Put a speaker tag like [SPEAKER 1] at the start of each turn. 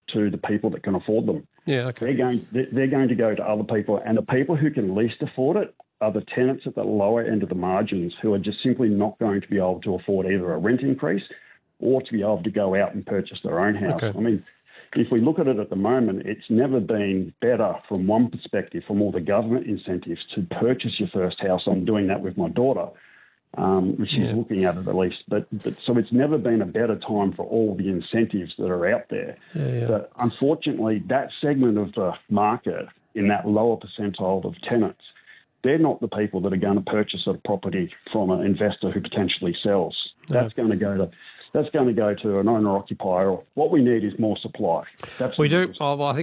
[SPEAKER 1] to the people that can afford them.
[SPEAKER 2] Yeah, okay.
[SPEAKER 1] They're going to go to other people, and the people who can least afford it are the tenants at the lower end of the margins who are just simply not going to be able to afford either a rent increase or to be able to go out and purchase their own house.
[SPEAKER 2] Okay.
[SPEAKER 1] I mean, if we look at it at the moment, it's never been better from one perspective, from all the government incentives to purchase your first house. I'm doing that with my daughter, which she's looking at it at least. But so it's never been a better time for all the incentives that are out there.
[SPEAKER 2] Yeah.
[SPEAKER 1] But unfortunately, that segment of the market in that lower percentile of tenants, they're not the people that are going to purchase a property from an investor who potentially sells. That's going to go to an owner-occupier. What we need is more supply.
[SPEAKER 2] We do. I think